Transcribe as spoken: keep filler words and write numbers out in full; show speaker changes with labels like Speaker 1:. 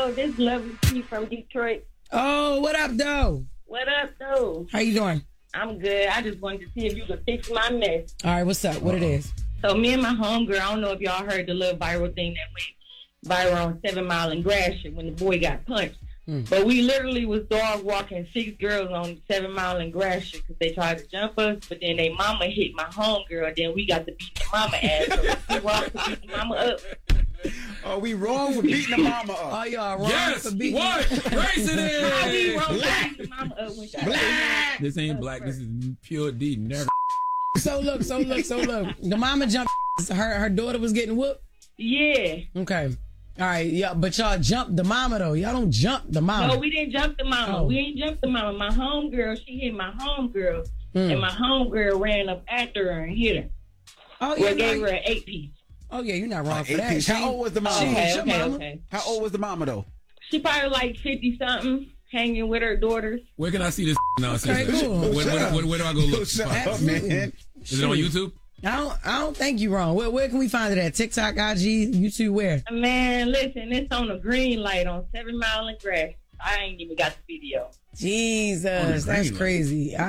Speaker 1: Yo, this lovely T from Detroit.
Speaker 2: Oh, what up, though?
Speaker 1: What up, though?
Speaker 2: How you doing?
Speaker 1: I'm good. I just wanted to see if you could fix my mess.
Speaker 2: All right, what's up? What it is?
Speaker 1: So me and my homegirl, I don't know if y'all heard the little viral thing that went viral on Seven Mile and Gratiot when the boy got punched. Mm. But we literally was dog walking six girls on Seven Mile and Gratiot because they tried to jump us, but then they mama hit my homegirl. Then we got to beat the mama ass. So we walked to beat the mama up.
Speaker 3: Oh, we wrong for beating the mama up.
Speaker 2: Oh, y'all wrong
Speaker 4: yes,
Speaker 2: for beating
Speaker 4: what? Race it is.
Speaker 1: How we wrong for beating the mama up when she
Speaker 3: Black.
Speaker 4: This ain't black. This is pure D. Never.
Speaker 2: So look, so look, so look. The mama jumped. Her her daughter was getting whooped.
Speaker 1: Yeah.
Speaker 2: Okay. All right. Yeah, but y'all jumped the mama though. Y'all don't jump the mama.
Speaker 1: No, we didn't jump the mama.
Speaker 2: Oh.
Speaker 1: We ain't jump the mama. My homegirl, she hit my homegirl,
Speaker 2: Mm.
Speaker 1: and my homegirl ran up after her and hit her.
Speaker 2: Oh
Speaker 1: Well,
Speaker 2: yeah.
Speaker 1: gave
Speaker 2: no,
Speaker 1: her an eight piece.
Speaker 2: oh yeah. You're not wrong
Speaker 3: Uh,
Speaker 2: for
Speaker 3: eight
Speaker 2: that.
Speaker 3: piece.
Speaker 2: She-
Speaker 3: How old was the mama?
Speaker 2: she ain't
Speaker 1: Okay,
Speaker 2: your
Speaker 1: okay,
Speaker 2: mama.
Speaker 1: okay.
Speaker 3: How old was the mama though?
Speaker 1: She probably like fifty something, hanging with her daughters.
Speaker 4: Where can I see this nonsense?
Speaker 2: Okay, cool.
Speaker 4: Where, where, where, where do I go look?
Speaker 3: Shut
Speaker 4: Find it?
Speaker 3: up, man.
Speaker 4: Is it on YouTube?
Speaker 2: I don't. I don't think you wrong. Where, where can we find it at? TikTok, I G, YouTube, where?
Speaker 1: Man, listen, it's on a green light on Seven Mile and Grass. I ain't even got the video.
Speaker 2: Jesus,
Speaker 3: On the
Speaker 2: that's
Speaker 3: green light.
Speaker 2: crazy.